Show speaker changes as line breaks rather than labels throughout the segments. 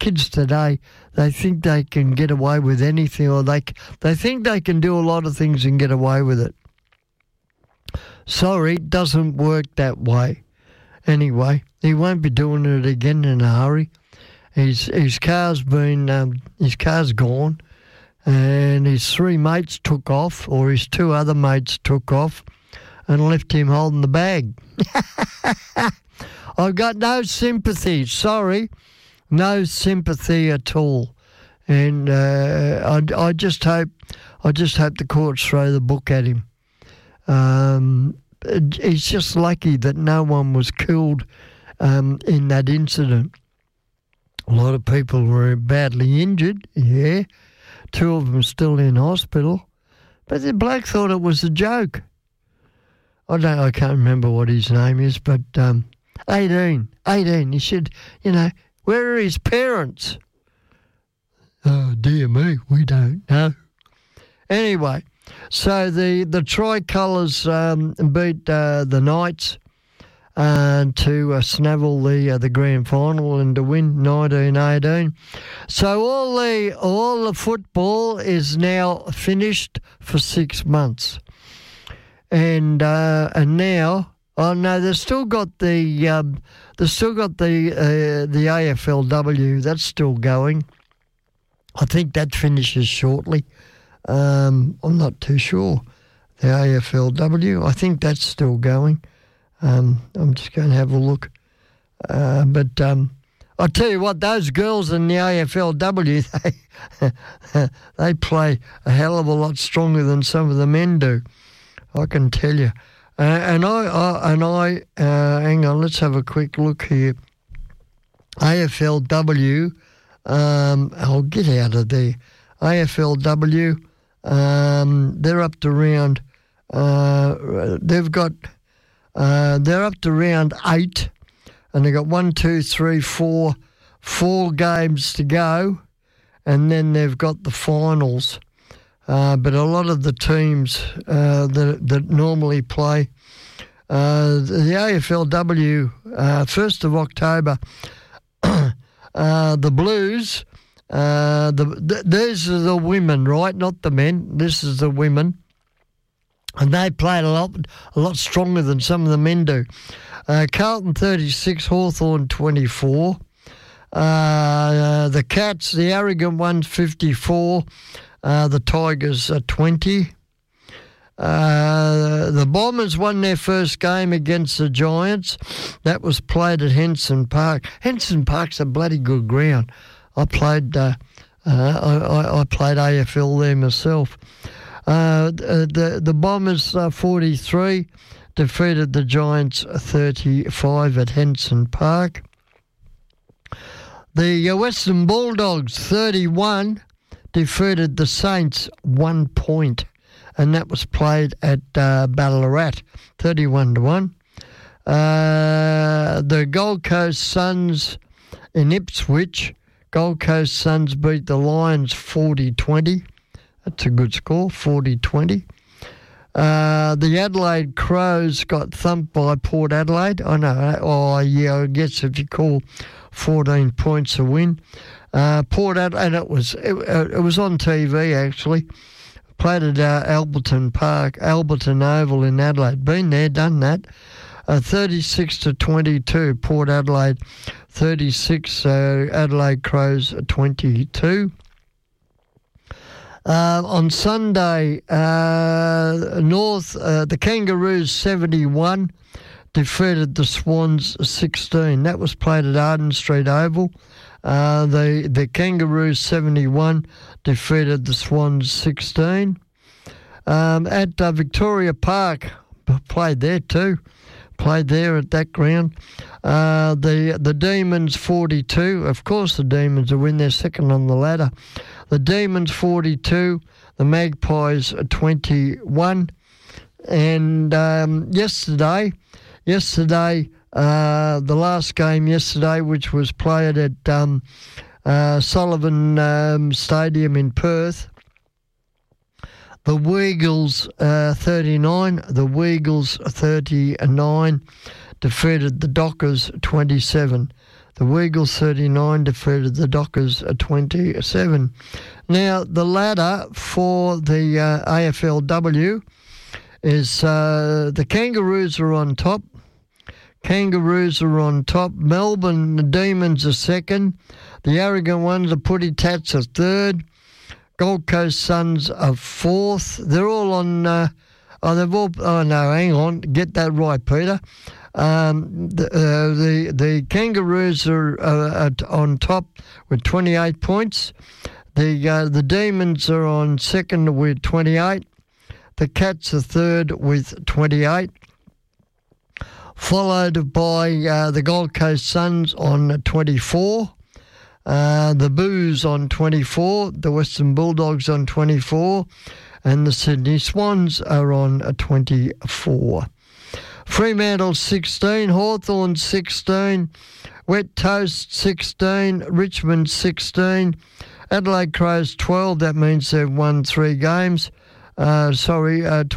kids today, they think they can get away with anything, or they think they can do a lot of things and get away with it. Sorry, it doesn't work that way. Anyway, he won't be doing it again in a hurry. His car's gone, and his 3 mates took off, or his 2 other mates took off, and left him holding the bag. I've got no sympathy. Sorry, no sympathy at all. And I just hope the courts throw the book at him. He's just lucky that no one was killed in that incident. A lot of people were badly injured, yeah. 2 of them still in hospital. But the bloke thought it was a joke. I can't remember what his name is, but 18. He should, where are his parents? Oh, dear me, we don't know. Anyway, so the Tricolours beat the Knights to snavel the grand final and to win 19-18. So all the football is now finished for 6 months, and now they've still got the AFLW that's still going. I think that finishes shortly. I'm not too sure. The AFLW, I think that's still going. I'm just going to have a look. But I'll tell you what, those girls in the AFLW, they play a hell of a lot stronger than some of the men do. I can tell you. And I hang on, let's have a quick look here. AFLW, I'll get out of there. AFLW, they're up to round. They're up to round 8, and they've got 4 games to go, and then they've got the finals. But a lot of the teams that normally play, the AFLW, 1st of October, the Blues, these are the women, right? Not the men. This is the women. And they played a lot stronger than some of the men do. Carlton 36, Hawthorn 24. The Cats, the arrogant ones, 54. The Tigers 20. The Bombers won their first game against the Giants. That was played at Henson Park. Henson Park's a bloody good ground. I played AFL there myself. The Bombers 43 defeated the Giants 35 at Henson Park. The Western Bulldogs 31 defeated the Saints 1 point, and that was played at Ballarat 31-1. The Gold Coast Suns in Ipswich, Gold Coast Suns beat the Lions 40-20. That's a good score, 40-20. The Adelaide Crows got thumped by Port Adelaide. I know. Oh, yeah, I guess if you call 14 points a win. Port Adelaide, and it was on TV actually. Played at Alberton Park, Alberton Oval in Adelaide. Been there, done that. 36-22, Port Adelaide 36, Adelaide Crows 22. On Sunday, the Kangaroos 71 defeated the Swans 16. That was played at Arden Street Oval. The Kangaroos 71 defeated the Swans 16. At Victoria Park, played there too. Played there at that ground. The Demons 42. Of course the Demons will win. They're second on the ladder. The Demons 42. The Magpies 21. And yesterday, the last game yesterday, which was played at Sullivan Stadium in Perth, the Weagles 39, the Weagles 39 defeated the Dockers 27. The Weagles 39 defeated the Dockers 27. Now, the ladder for the AFLW is the Kangaroos are on top. Melbourne, the Demons are second. The Arrogant Ones, the Putty Tats are third. Gold Coast Suns are fourth. They're all on... hang on. Get that right, Peter. The Kangaroos are on top with 28 points. The Demons are on second with 28. The Cats are third with 28. Followed by the Gold Coast Suns on 24. The Boos on 24. The Western Bulldogs on 24. And the Sydney Swans are on 24. Fremantle 16, Hawthorn 16, Wet Toast 16, Richmond 16, Adelaide Crows 12. That means they've won 3 games. Four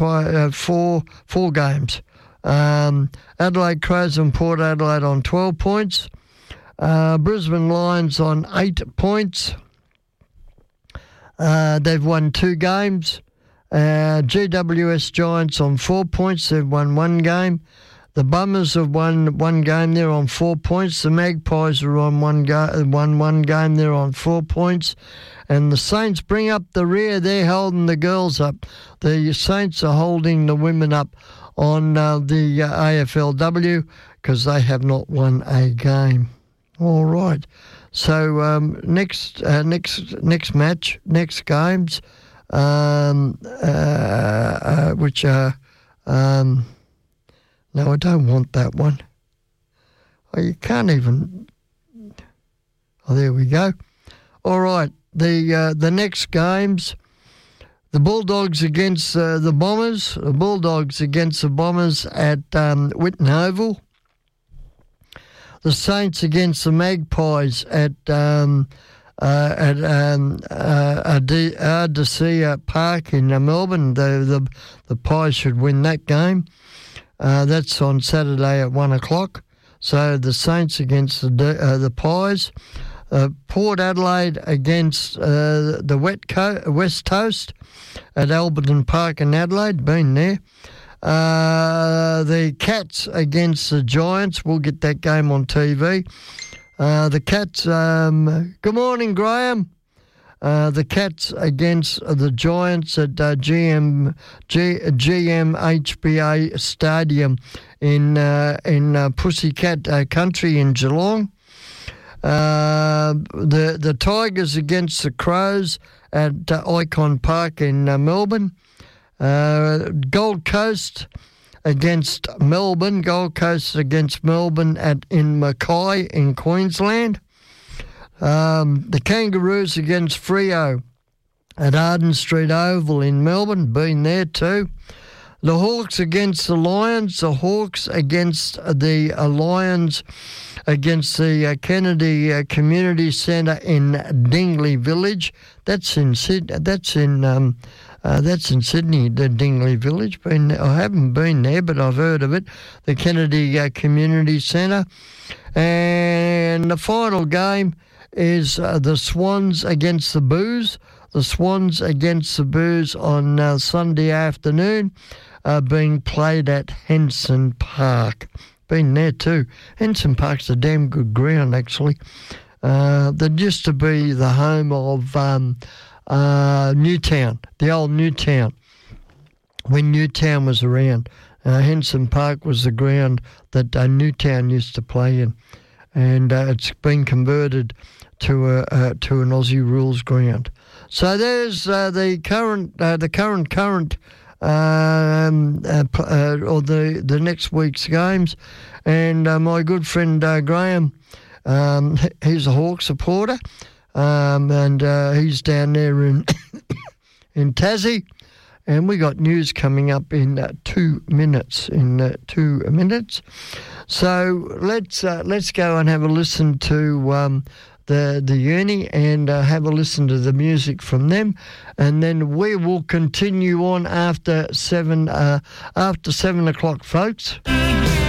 games. Adelaide Crows and Port Adelaide on 12 points. Brisbane Lions on 8 points. They've won 2 games. GWS Giants on 4 points. They've won 1 game. The Bummers have won 1 game. They're on 4 points. The Magpies are on one game. They're on 4 points. And the Saints bring up the rear. They're holding the girls up. The Saints are holding the women up on the AFLW because they have not won a game. All right. So next match, next games. Which are, no, I don't want that one. Oh, you can't even, oh, there we go. All right, the next games, the Bulldogs against the Bombers, the Bulldogs against the Bombers at Whitten Oval, the Saints against the Magpies at Ardisia Park in Melbourne. The Pies should win that game. That's on Saturday at 1 o'clock. So the Saints against the Pies. Port Adelaide against the West Coast at Alberton Park in Adelaide. Been there. The Cats against the Giants. We'll get that game on TV. The Cats, good morning, Graham. The Cats against the Giants at GMHBA Stadium in Pussycat Country in Geelong. The Tigers against the Crows at Icon Park in Melbourne. Gold Coast against Melbourne. Gold Coast against Melbourne in Mackay in Queensland. The Kangaroos against Freo at Arden Street Oval in Melbourne. Been there too. The Hawks against the Lions. The Hawks against the Lions against the Kennedy Community Centre in Dingley Village. That's in Sydney. That's in Sydney, the Dingley Village. I haven't been there, but I've heard of it. The Kennedy Community Centre. And the final game is the Swans against the Boos. The Swans against the Boos on Sunday afternoon, being played at Henson Park. Been there too. Henson Park's a damn good ground, actually. That used to be the home of Newtown, the old Newtown, when Newtown was around. Henson Park was the ground that Newtown used to play in, and it's been converted to an Aussie rules ground. So there's the current or the next week's games, and my good friend Graham, he's a Hawk supporter. And he's down there in in Tassie, and we got news coming up in 2 minutes. So let's go and have a listen to the uni and have a listen to the music from them, and then we will continue on after 7 o'clock, folks.